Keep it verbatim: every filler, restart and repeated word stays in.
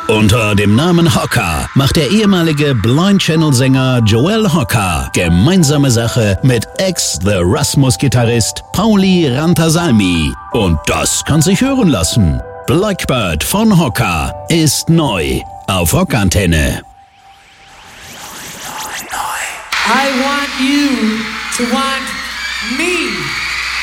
Unter dem Namen Hocker macht der ehemalige Blind Channel-Sänger Joel Hocker gemeinsame Sache mit Ex-The Rasmus-Gitarrist Pauli Rantasalmi. Und das kann sich hören lassen. Blackbird von Hocker ist neu auf Rockantenne. I want you to want me.